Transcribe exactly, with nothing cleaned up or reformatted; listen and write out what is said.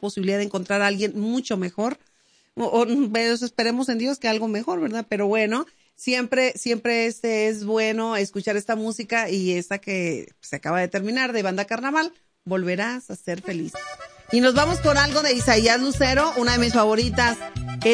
posibilidad de encontrar a alguien mucho mejor. O, o pues, esperemos en Dios que algo mejor, ¿verdad? Pero bueno, siempre, siempre este es bueno escuchar esta música y esta que se acaba de terminar de Banda Carnaval, Volverás a ser feliz. Y nos vamos con algo de Isaías Lucero, una de mis favoritas.